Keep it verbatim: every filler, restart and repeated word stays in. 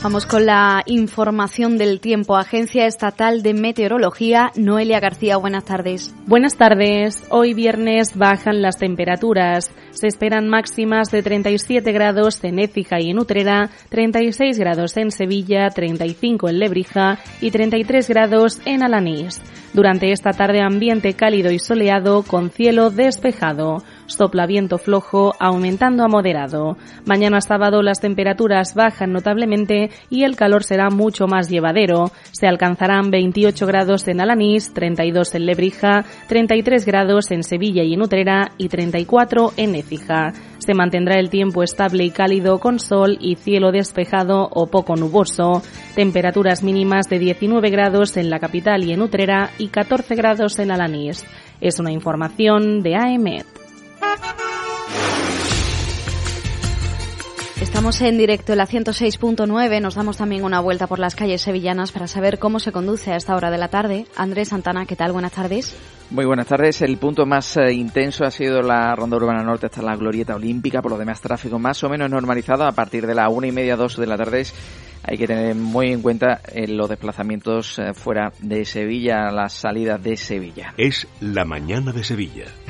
Vamos con la información del tiempo. Agencia Estatal de Meteorología, Noelia García, buenas tardes. Buenas tardes. Hoy viernes bajan las temperaturas. Se esperan máximas de treinta y siete grados en Écija y en Utrera, treinta y seis grados en Sevilla, treinta y cinco en Lebrija y treinta y tres grados en Alanís. Durante esta tarde ambiente cálido y soleado con cielo despejado. Sopla viento flojo, aumentando a moderado. Mañana sábado las temperaturas bajan notablemente y el calor será mucho más llevadero. Se alcanzarán veintiocho grados en Alanís, treinta y dos en Lebrija, treinta y tres grados en Sevilla y en Utrera y treinta y cuatro en Écija. Se mantendrá el tiempo estable y cálido con sol y cielo despejado o poco nuboso. Temperaturas mínimas de diecinueve grados en la capital y en Utrera y catorce grados en Alanís. Es una información de A E M E T. Estamos en directo en la ciento seis punto nueve. Nos damos también una vuelta por las calles sevillanas para saber cómo se conduce a esta hora de la tarde. Andrés Santana, ¿qué tal? Buenas tardes. Muy buenas tardes. El punto más eh, intenso ha sido la Ronda Urbana Norte hasta la Glorieta Olímpica. Por lo demás, tráfico más o menos normalizado. A partir de la una y media, dos de la tarde hay que tener muy en cuenta eh, los desplazamientos eh, fuera de Sevilla, las salidas de Sevilla. Es la mañana de Sevilla.